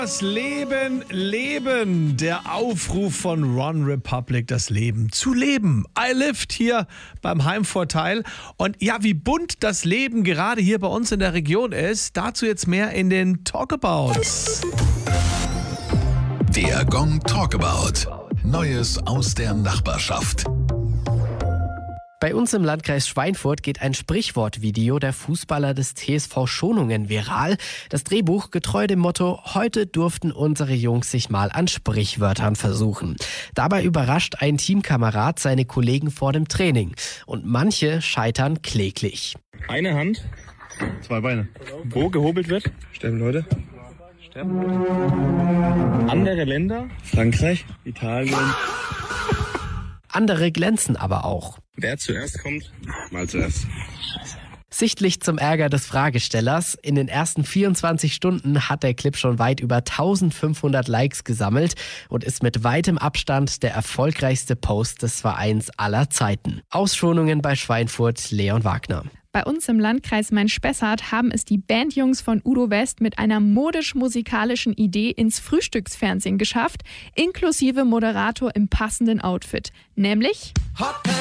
Das Leben, Leben. Der Aufruf von One Republic, das Leben zu leben. I lived hier beim Heimvorteil. Und ja, wie bunt das Leben gerade hier bei uns in der Region ist, dazu jetzt mehr in den Talkabouts. Der Gong Talkabout. Neues aus der Nachbarschaft. Bei uns im Landkreis Schweinfurt geht ein Sprichwortvideo der Fußballer des TSV Schonungen viral. Das Drehbuch getreu dem Motto: Heute durften unsere Jungs sich mal an Sprichwörtern versuchen. Dabei überrascht ein Teamkamerad seine Kollegen vor dem Training. Und manche scheitern kläglich. Eine Hand, 2 Beine. wo gehobelt wird. Sterben Leute. Andere Länder. Frankreich, Italien. Andere glänzen aber auch. Wer zuerst kommt. Mal zuerst. Sichtlich zum Ärger des Fragestellers. In den ersten 24 Stunden hat der Clip schon weit über 1500 Likes gesammelt und ist mit weitem Abstand der erfolgreichste Post des Vereins aller Zeiten. Ausschonungen bei Schweinfurt, Leon Wagner. Bei uns im Landkreis Main-Spessart haben es die Bandjungs von Udo West mit einer modisch-musikalischen Idee ins Frühstücksfernsehen geschafft, inklusive Moderator im passenden Outfit, nämlich